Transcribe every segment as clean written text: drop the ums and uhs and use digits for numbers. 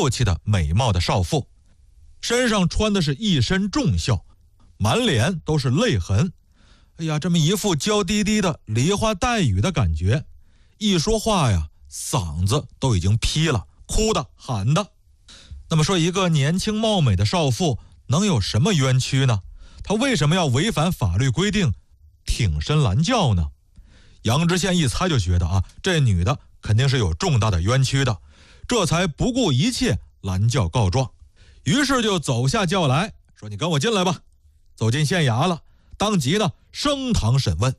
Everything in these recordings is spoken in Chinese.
秀气的美貌的少妇，身上穿的是一身重孝，满脸都是泪痕。哎呀，这么一副娇滴滴的梨花带雨的感觉，一说话呀，嗓子都已经劈了，哭的喊的。那么说，一个年轻貌美的少妇能有什么冤屈呢？她为什么要违反法律规定挺身拦轿呢？杨知县一猜就觉得这女的肯定是有重大的冤屈的，这才不顾一切拦轿告状。于是就走下轿来说：“你跟我进来吧。”走进县衙了，当即呢升堂审问。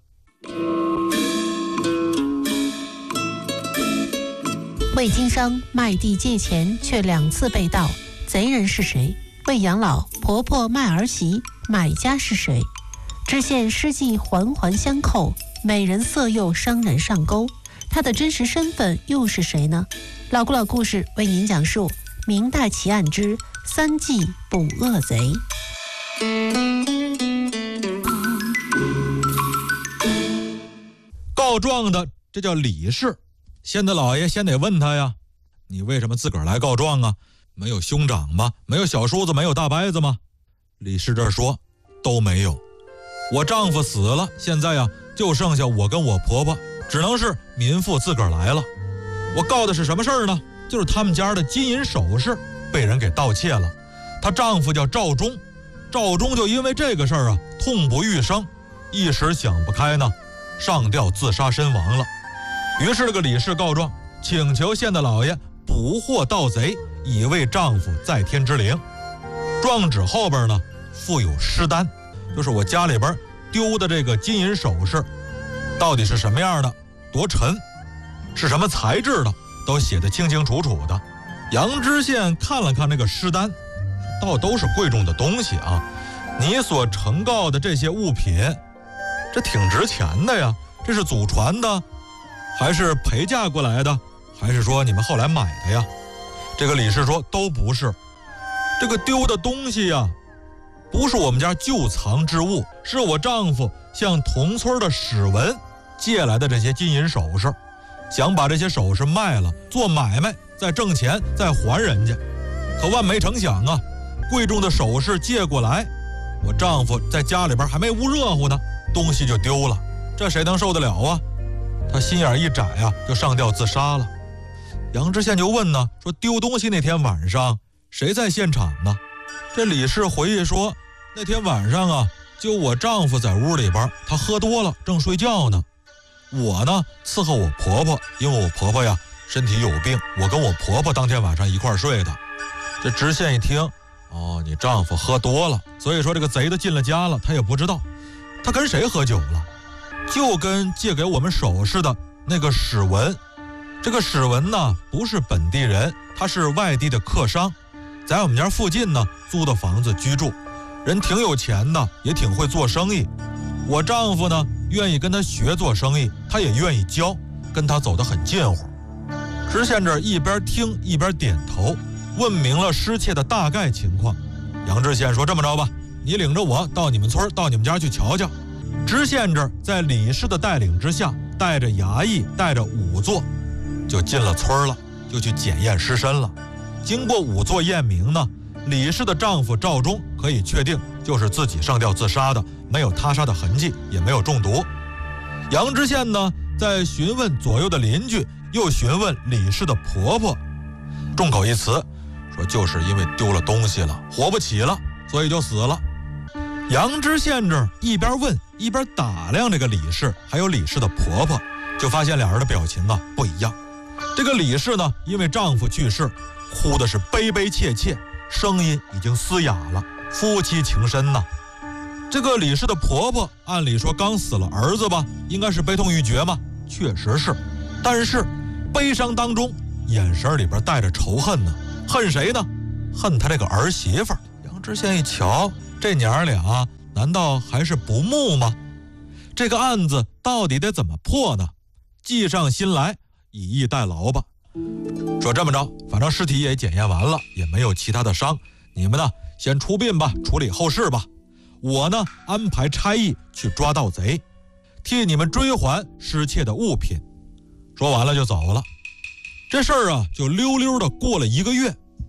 为经商卖地借钱却2次被盗，贼人是谁？为养老婆婆卖儿媳，买家是谁？知县诗迹环环相扣，美人色诱伤人上钩，他的真实身份又是谁呢？老古老故事为您讲述明代奇案之3计捕恶贼。 告状的这叫李氏，县太老爷先得问他呀，你为什么自个儿来告状啊？没有兄长吗？没有小叔子，没有大伯子吗？李氏这说都没有，我丈夫死了，现在呀就剩下我跟我婆婆，只能是民妇自个儿来了。我告的是什么事儿呢？就是他们家的金银首饰被人给盗窃了。她丈夫叫赵忠，赵忠就因为这个事儿痛不欲生，一时想不开呢，上吊自杀身亡了。于是这个李氏告状，请求县太老爷捕获盗贼，以为丈夫在天之灵。状纸后边呢附有尸单，就是我家里边丢的这个金银首饰到底是什么样的，多沉，是什么材质的，都写得清清楚楚的。杨知县看了看那个尸单，都是贵重的东西啊，你所呈告的这些物品这挺值钱的呀，这是祖传的还是陪嫁过来的，还是说你们后来买的呀？这个李氏说都不是，这个丢的东西呀不是我们家旧藏之物，是我丈夫向同村的史文借来的这些金银首饰，想把这些首饰卖了做买卖，再挣钱再还人家。可万没成想贵重的首饰借过来，我丈夫在家里边还没捂热乎呢，东西就丢了，这谁能受得了啊？他心眼一窄就上吊自杀了。杨知县就问呢，说丢东西那天晚上谁在现场呢？这李氏回忆说，那天晚上就我丈夫在屋里边，他喝多了正睡觉呢，我呢伺候我婆婆，因为我婆婆呀身体有病，我跟我婆婆当天晚上一块睡的。这知县一听，你丈夫喝多了，所以说这个贼的进了家了，他也不知道他跟谁喝酒了，就跟借给我们首饰的那个史文。这个史文呢不是本地人，他是外地的客商，在我们家附近呢租的房子居住，人挺有钱的，也挺会做生意。我丈夫呢愿意跟他学做生意，他也愿意教，跟他走得很近乎。知县这一边听一边点头，问明了失窃的大概情况。杨知县说，这么着吧，你领着我到你们村，到你们家去瞧瞧。知县这在李氏的带领之下，带着衙役，带着仵作，就进了村了，就去检验尸身了。经过仵作验明呢，李氏的丈夫赵忠可以确定就是自己上吊自杀的，没有他杀的痕迹，也没有中毒。杨知县呢在询问左右的邻居，又询问李氏的婆婆，众口一词，说就是因为丢了东西了，活不起了，所以就死了。杨知县这一边问一边打量这个李氏还有李氏的婆婆，就发现俩人的表情不一样。这个李氏呢因为丈夫去世，哭的是悲悲切切，声音已经嘶哑了，夫妻情深呐。这个李氏的婆婆按理说刚死了儿子吧，应该是悲痛欲绝嘛，确实是，但是悲伤当中眼神里边带着仇恨呢。恨谁呢？恨他这个儿媳妇。杨知县一瞧，这娘俩难道还是不睦吗？这个案子到底得怎么破呢？计上心来，以逸待劳吧。说这么着，反正尸体也检验完了，也没有其他的伤，你们呢先出殡吧，处理后事吧。我呢安排差役去抓盗贼，替你们追还失窃的物品。说完了就走了。这事儿就溜溜的过了1个月。